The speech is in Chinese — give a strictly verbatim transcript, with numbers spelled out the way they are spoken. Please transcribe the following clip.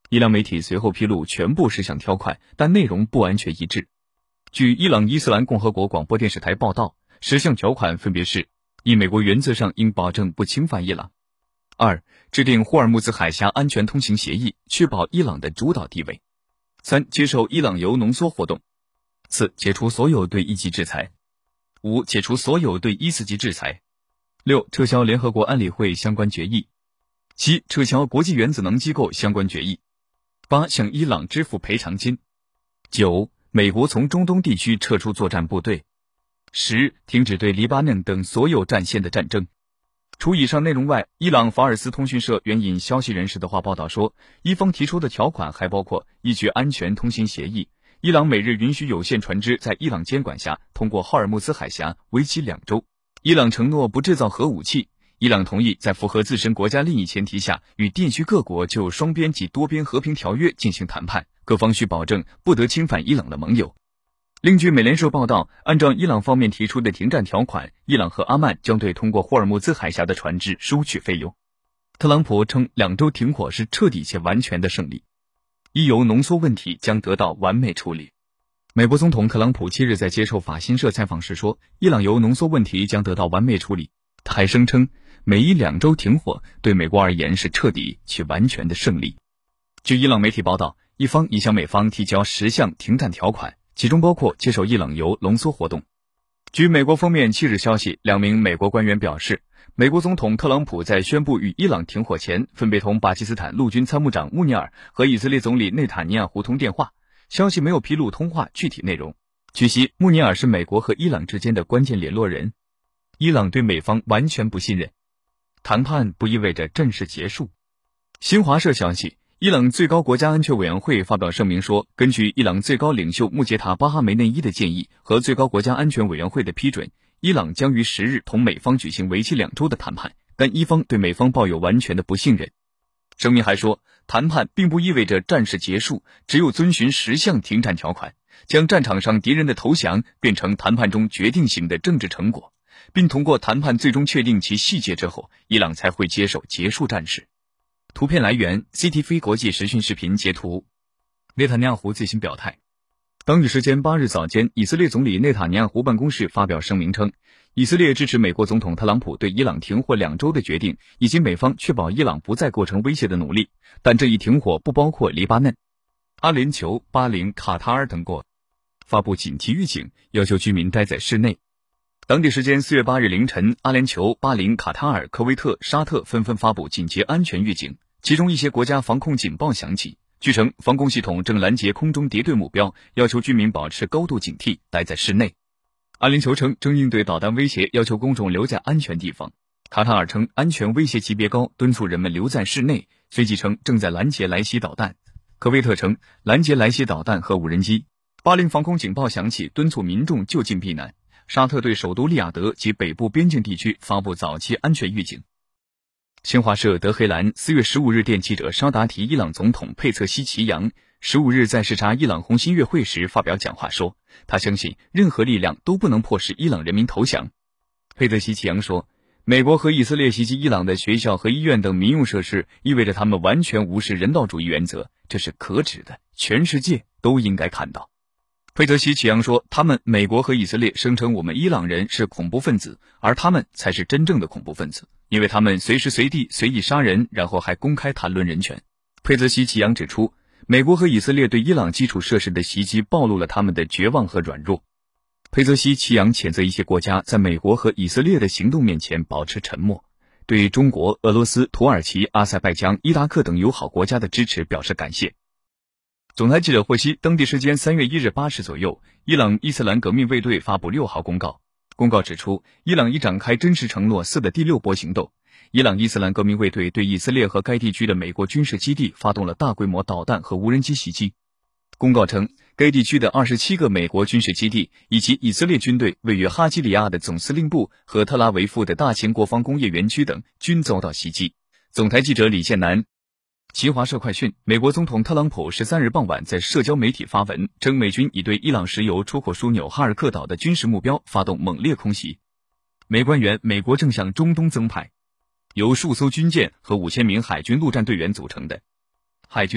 伊朗媒体随后披露全部十项条款，但内容不完全一致。据伊朗伊斯兰共和国广播电视台报道，十项条款分别是：一、美国原则上应保证不侵犯伊朗；二、制定霍尔木兹海峡安全通行协议，确保伊朗的主导地位；三、接受伊朗铀浓缩活动；四、解除所有对一级制裁；五、解除所有对一四级制裁；六、撤销联合国安理会相关决议；七、撤销国际原子能机构相关决议；八、向伊朗支付赔偿金；九、美国从中东地区撤出作战部队；十、停止对黎巴嫩等所有战线的战争。除以上内容外，伊朗法尔斯通讯社援引消息人士的话报道说，伊方提出的条款还包括依据安全通行协议，伊朗每日允许有限船只在伊朗监管下通过霍尔木兹海峡，为期两周；伊朗承诺不制造核武器；伊朗同意在符合自身国家利益前提下，与地区各国就双边及多边和平条约进行谈判，各方需保证不得侵犯伊朗的盟友。另据美联社报道，按照伊朗方面提出的停战条款，伊朗和阿曼将对通过霍尔木兹海峡的船只收取费用。特朗普称两周停火是彻底且完全的胜利，伊油浓缩问题将得到完美处理。美国总统特朗普七日在接受法新社采访时说，伊朗油浓缩问题将得到完美处理。他还声称，美伊两周停火对美国而言是彻底且完全的胜利。据伊朗媒体报道，伊方已向美方提交十项停战条款，其中包括接受伊朗铀浓缩活动。据美国方面七日消息，两名美国官员表示，美国总统特朗普在宣布与伊朗停火前，分别同巴基斯坦陆军参谋长穆尼尔和以色列总理内塔尼亚胡通电话，消息没有披露通话具体内容。据悉，穆尼尔是美国和伊朗之间的关键联络人。伊朗对美方完全不信任，谈判不意味着正式结束。新华社消息，伊朗最高国家安全委员会发表声明说，根据伊朗最高领袖穆杰塔巴哈梅内伊的建议和最高国家安全委员会的批准，伊朗将于十日同美方举行为期两周的谈判，但伊方对美方抱有完全的不信任。声明还说，谈判并不意味着战事结束，只有遵循十项停战条款，将战场上敌人的投降变成谈判中决定性的政治成果，并通过谈判最终确定其细节之后，伊朗才会接受结束战事。图片来源 C T V 国际时讯视频截图。内塔尼亚胡最新表态。当地时间八日早间，以色列总理内塔尼亚胡办公室发表声明称，以色列支持美国总统特朗普对伊朗停火两周的决定，以及美方确保伊朗不再构成威胁的努力，但这一停火不包括黎巴嫩、阿联酋、巴林、卡塔尔等国，发布紧急预警，要求居民待在室内。当地时间四月八日凌晨，阿联酋、巴林、卡塔尔、科威特、沙特纷纷发布紧急安全预警，其中一些国家防空警报响起。据称，防空系统正拦截空中敌对目标，要求居民保持高度警惕，待在室内。阿联酋称正应对导弹威胁，要求公众留在安全地方。卡塔尔称安全威胁级别高，敦促人们留在室内，随即称正在拦截来袭导弹。科威特称拦截来袭导弹和无人机。巴林防空警报响起，敦促民众就近避难。沙特对首都利雅得及北部边境地区发布早期安全预警。新华社德黑兰四月十五日电记者沙达提伊朗总统佩策西奇扬十五日在视察伊朗红新月会时发表讲话说，他相信任何力量都不能迫使伊朗人民投降。佩策西奇扬说，美国和以色列袭击伊朗的学校和医院等民用设施，意味着他们完全无视人道主义原则，这是可耻的，全世界都应该看到。佩泽西奇扬说，他们美国和以色列声称我们伊朗人是恐怖分子，而他们才是真正的恐怖分子，因为他们随时随地随意杀人，然后还公开谈论人权。佩泽西奇扬指出，美国和以色列对伊朗基础设施的袭击暴露了他们的绝望和软弱。佩泽西奇扬谴责一些国家在美国和以色列的行动面前保持沉默，对中国、俄罗斯、土耳其、阿塞拜疆、伊拉克等友好国家的支持表示感谢。总台记者获悉，当地时间三月一日八时左右，伊朗伊斯兰革命卫队发布六号公告。公告指出，伊朗已展开真实承诺四的第六波行动。伊朗伊斯兰革命卫队对以色列和该地区的美国军事基地发动了大规模导弹和无人机袭击。公告称，该地区的二十七个美国军事基地以及以色列军队位于哈基里亚的总司令部和特拉维夫的大型国防工业园区等均遭到袭击。总台记者李建南。新华社快讯，美国总统特朗普十三日傍晚在社交媒体发文，称美军已对伊朗石油出口枢纽哈尔克岛的军事目标发动猛烈空袭。美官员，美国正向中东增派，由数艘军舰和五千名海军陆战队员组成的海军